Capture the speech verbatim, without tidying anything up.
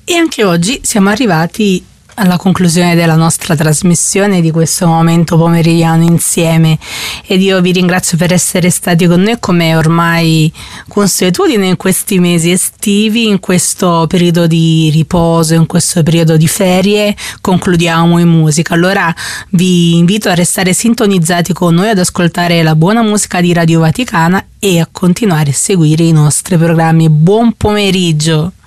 E anche oggi siamo arrivati alla conclusione della nostra trasmissione, di questo momento pomeridiano insieme, ed io vi ringrazio per essere stati con noi, come ormai consuetudine in questi mesi estivi, in questo periodo di riposo, in questo periodo di ferie. Concludiamo in musica. Allora vi invito a restare sintonizzati con noi, ad ascoltare la buona musica di Radio Vaticana e a continuare a seguire i nostri programmi. Buon pomeriggio.